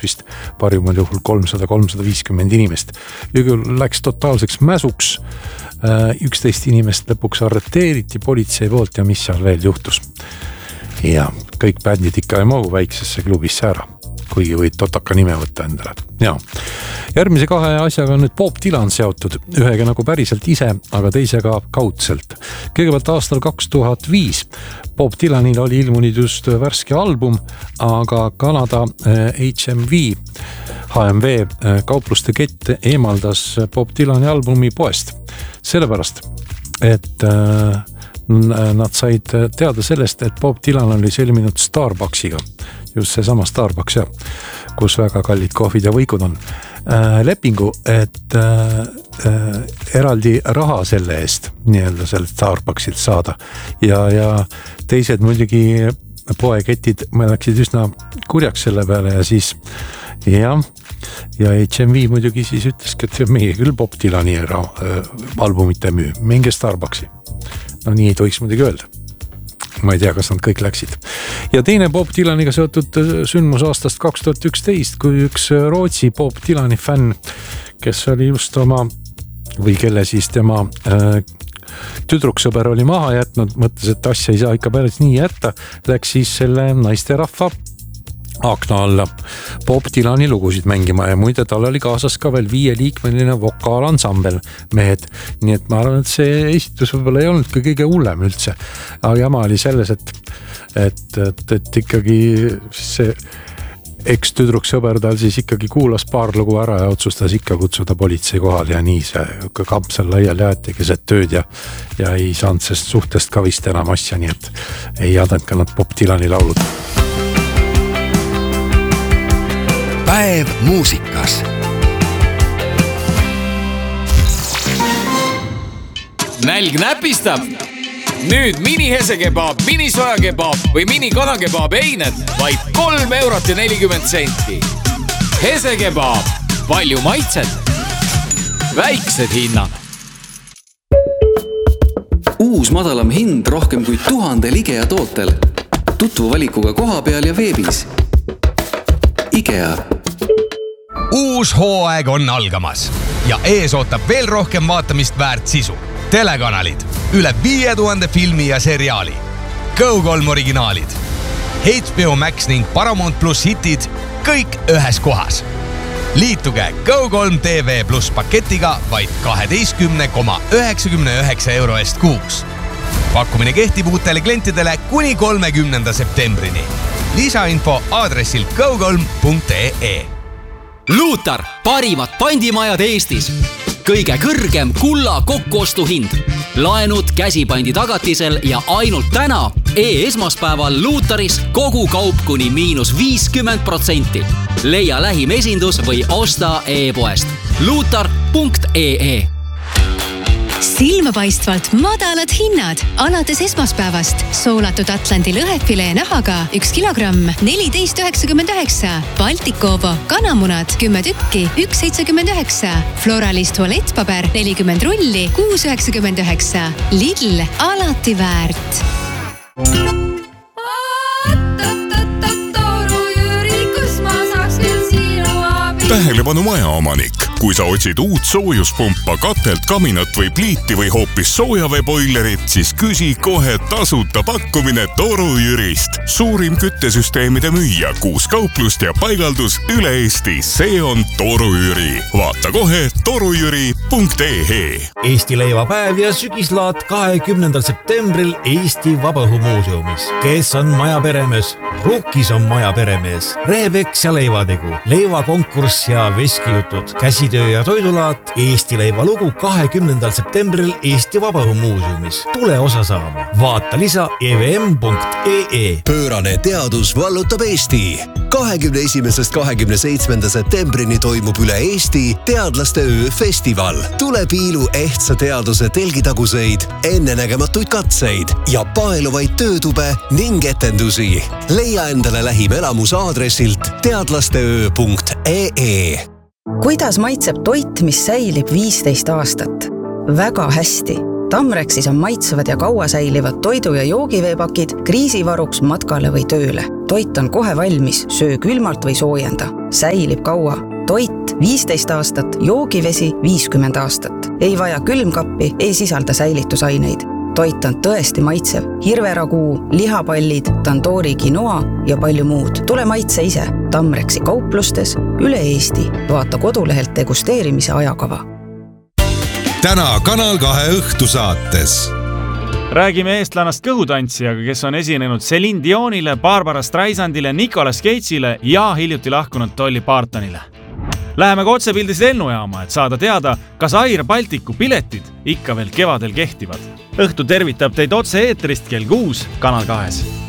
vist parimal juhul 300-350 inimest. Ja küll läks totaalseks mäsuks, 11 inimest lõpuks arreteeriti politsei poolt ja mis seal veel juhtus. Ja kõik bändid ikka ei mahu väiksesse klubisse ära, kuigi võid Totaka nime võtta endale. Ja. Järgmise 2 asjaga on nüüd Bob Dylan seotud, ühega nagu päriselt ise, aga teisega kaudselt. Kõigepealt aastal 2005 Bob Dylanil oli ilmunud just värske album, aga Kanada HMV kaupluste kett eemaldas Bob Dylani albumi poest. Sellepärast, et nad said teada sellest, et Bob Dylan oli sõlminud Starbucksiga, just seesama Starbucks, kus väga kallid kohvid ja võikud on, lepingu, et eraldi raha selle eest nii-öelda selle Starbucksilt saada ja teised muidugi poeketid läksid üsna kurjaks selle peale ja siis ja HMV muidugi siis ütleski, et meie küll Bob Dylani albumit ei müü, minge Starbucksi. No nii ei tohiks muidugi öelda. Ma ei tea, kas nad kõik läksid. Ja teine Bob Dylaniga seotud sündmus aastast 2011, kui üks Rootsi Bob Dylani fänn, kes oli just või kelle siis tema tüdruksõber oli maha jätnud, mõtles, et asja ei saa ikka päris nii jätta, läks siis selle naisterahva akna alla Bob Dylani lugusid mängima ja muide tal oli kaasas ka veel 5-liikmeline vokaalansambel mehed, nii et ma arvan, et see esitus võib-olla ei olnud kõige hullem üldse, aga jama oli selles, et ikkagi see eks-tüdruksõber tal siis ikkagi kuulas paar lugu ära ja otsustas ikka kutsuda politsei kohal ja nii see kampsel laiali jäeti keset tööd ja ei saanud sest suhtest ka vist enam asja, nii et ei jadanud ka nad Bob Dylani laulud. Päev muusikas. Nälg näpistab. Nüüd mini-hesekebab, mini-sojakebab või mini-kanakebab eined vaid 3,40 €. Hesekebab, palju maitset, väiksed hinnad. Uus madalam hind rohkem kui 1000 IKEA tootel. Tutvu valikuga koha peal ja veebis. IKEA. Uus hooaeg on algamas ja ees ootab veel rohkem vaatamist väärt sisu. Telekanalid, üle 5000 filmi ja seriaali, Go3 originaalid, HBO Max ning Paramount Plus hitid, kõik ühes kohas. Liituge Go3 TV Plus paketiga vaid 12,99 € eest kuus. Pakkumine kehtib uutele klientidele kuni 30. septembrini. Lisainfo aadressil go3.ee. Luutar, parimad pandimajad Eestis. Kõige kõrgem kulla kokkuostuhind. Laenud käsipandi tagatisel ja ainult täna esmaspäeval Luutaris kogu kaup kuni -50%. Leia lähim esindus või osta e-poest. Luutar.ee. Silmapaistvalt madalad hinnad alates esmaspäevast. Soolatud Atlandi lõhefilee nahaga 1 kilogramm 14,99. Baltikovo kanamunad 10 tükki 1,79. Floralist tualettpaber 40 rulli 6,99. Lidl alati väärt. Tähelepanu majaomanik, kui sa otsid uut soojuspumpa, katelt, kaminat või pliiti või hoopis soojaveeboilerit, siis küsi kohe tasuta pakkumine Toru Jürist. Suurim küttesüsteemide müüja, 6 kauplust ja paigaldus üle Eesti. See on Toru Jüri. Vaata kohe torujüri.ee. Eesti leivapäev ja sügislaat 20. septembril Eesti Vabaõhumuuseumis. Kes on maja peremees? Rukkis on maja peremees. Rehepeks ja leivategu, leivakonkurss ja veskijutud, käsitöö ja toidulaat, Eesti leiva lugu 20. septembril Eesti Vabaõhumuuseumis. Tule osa saama. Vaata lisa evm.ee. Pöörane teadus vallutab Eesti. 21.–27. septembrini toimub üle Eesti teadlaste öö festival. Tule piilu ehtsa teaduse telgitaguseid, ennenägematuid katseid ja paeluvaid töötube ning etendusi. Leia endale lähim elamus aadressilt teadlasteöö.ee. Kuidas maitseb toit, mis säilib 15 aastat? Väga hästi. Tamrexis on maitsevad ja kaua säilivad toidu- ja joogiveepakid kriisivaruks matkale või tööle. Toit on kohe valmis, söö külmalt või soojenda. Säilib kaua. Toit 15 aastat, joogivesi 50 aastat. Ei vaja külmkappi, ei sisalda säilitusaineid. Toit on tõesti maitsev. Hirveraguu, lihapallid, tandoori quinoa ja palju muud. Tule maitse ise. Tamreksi kauplustes üle Eesti. Vaata kodulehelt degusteerimise ajakava. Täna Kanal 2 õhtusaates. Räägime eestlannast kõhutantsijaga, kes on esinenud Celine Dionile, Barbara Streisandile, Nicolas Cage'ile ja hiljuti lahkunud Dolly Partonile. Läheme ka otsepildis lennujaama, et saada teada, kas Air Balticu piletid ikka veel kevadel kehtivad. Õhtu tervitab teid otse eetrist kell 6 Kanal 2.